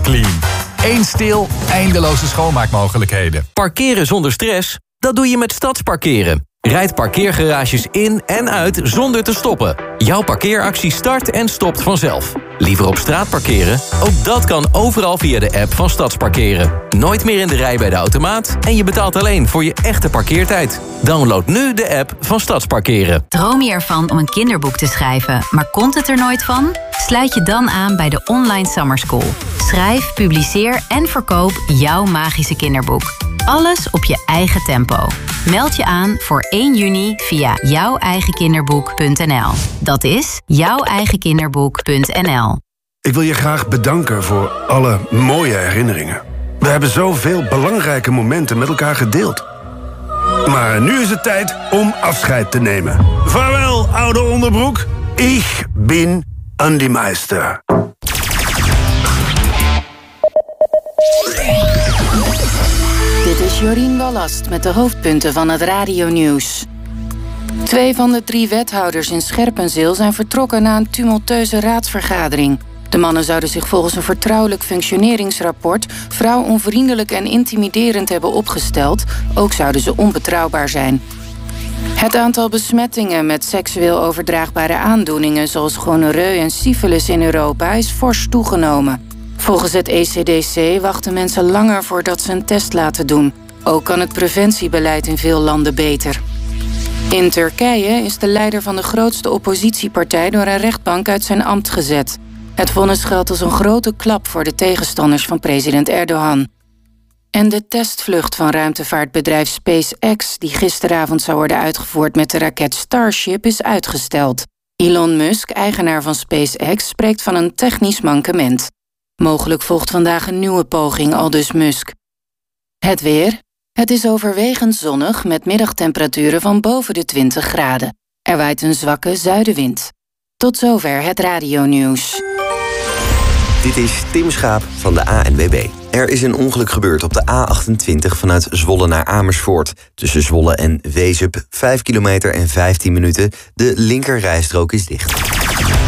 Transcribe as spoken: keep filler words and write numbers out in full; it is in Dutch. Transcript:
Clean. Eén stil, eindeloze schoonmaakmogelijkheden. Parkeren zonder stress? Dat doe je met Stadsparkeren. Rijd parkeergarages in en uit zonder te stoppen. Jouw parkeeractie start en stopt vanzelf. Liever op straat parkeren? Ook dat kan overal via de app van Stadsparkeren. Nooit meer in de rij bij de automaat en je betaalt alleen voor je echte parkeertijd. Download nu de app van Stadsparkeren. Droom je ervan om een kinderboek te schrijven, maar komt het er nooit van? Sluit je dan aan bij de Online Summer School. Schrijf, publiceer en verkoop jouw magische kinderboek. Alles op je eigen tempo. Meld je aan voor één juni via jouw eigen kinderboek punt n l. Dat is jouw eigen kinderboek punt n l. Ik wil je graag bedanken voor alle mooie herinneringen. We hebben zoveel belangrijke momenten met elkaar gedeeld. Maar nu is het tijd om afscheid te nemen. Vaarwel, oude onderbroek. Ik ben Andy Meister. Dit is Jorien Ballast met de hoofdpunten van het radionieuws. Twee van de drie wethouders in Scherpenzeel zijn vertrokken na een tumultueuze raadsvergadering. De mannen zouden zich volgens een vertrouwelijk functioneringsrapport vrouwonvriendelijk en intimiderend hebben opgesteld. Ook zouden ze onbetrouwbaar zijn. Het aantal besmettingen met seksueel overdraagbare aandoeningen zoals gonoreu en syfilis in Europa is fors toegenomen. Volgens het E C D C wachten mensen langer voordat ze een test laten doen. Ook kan het preventiebeleid in veel landen beter. In Turkije is de leider van de grootste oppositiepartij door een rechtbank uit zijn ambt gezet. Het vonnis geldt als een grote klap voor de tegenstanders van president Erdogan. En de testvlucht van ruimtevaartbedrijf SpaceX, die gisteravond zou worden uitgevoerd met de raket Starship, is uitgesteld. Elon Musk, eigenaar van SpaceX, spreekt van een technisch mankement. Mogelijk volgt vandaag een nieuwe poging, aldus Musk. Het weer. Het is overwegend zonnig met middagtemperaturen van boven de twintig graden. Er waait een zwakke zuidenwind. Tot zover het radionieuws. Dit is Tim Schaap van de A N W B. Er is een ongeluk gebeurd op de A achtentwintig vanuit Zwolle naar Amersfoort. Tussen Zwolle en Wezep, vijf kilometer en vijftien minuten. De linkerrijstrook is dicht.